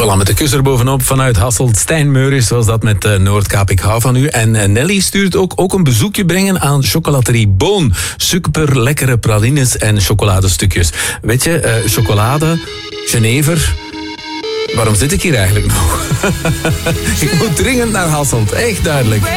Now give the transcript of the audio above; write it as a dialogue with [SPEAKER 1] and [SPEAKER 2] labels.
[SPEAKER 1] Voilà, met de kus er bovenop vanuit Hasselt. Stijn Meuris was dat met Noordkaap, ik hou van u. En Nelly stuurt ook een bezoekje brengen aan chocolaterie Boon. Super lekkere pralines en chocoladestukjes. Weet je, chocolade, jenever. Waarom zit ik hier eigenlijk nog? Ik moet dringend naar Hasselt, echt duidelijk.